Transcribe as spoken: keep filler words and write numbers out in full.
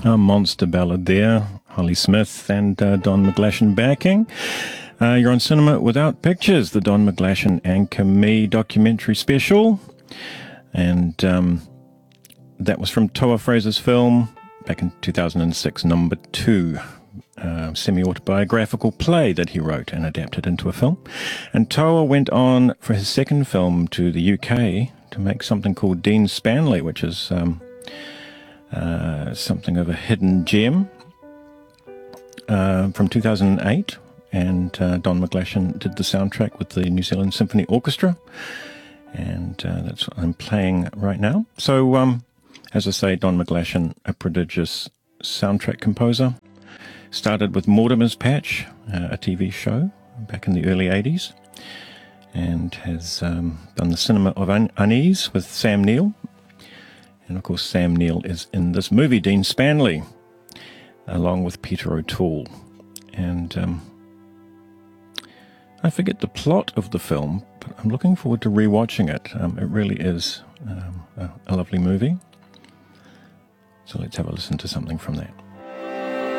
A monster ballad there. Holly Smith and uh, Don McGlashan backing. Uh, you're on Cinema Without Pictures, the Don McGlashan and Camille documentary special. And um, that was from Toa Fraser's film back in two thousand six, Number Two, uh, semi-autobiographical play that he wrote and adapted into a film. And Toa went on for his second film to the U K to make something called Dean Spanley, which is um, uh, something of a hidden gem, uh, from two thousand eight. And uh, Don McGlashan did the soundtrack with the New Zealand Symphony Orchestra. And uh, that's what I'm playing right now. So, um, as I say, Don McGlashan, a prodigious soundtrack composer. Started with Mortimer's Patch, uh, a T V show back in the early eighties. And has um, done the Cinema of Un- Unease with Sam Neill. And, of course, Sam Neill is in this movie, Dean Spanley, along with Peter O'Toole. And um, I forget the plot of the film, but I'm looking forward to rewatching it. Um, it really is um, a, a lovely movie. So let's have a listen to something from that.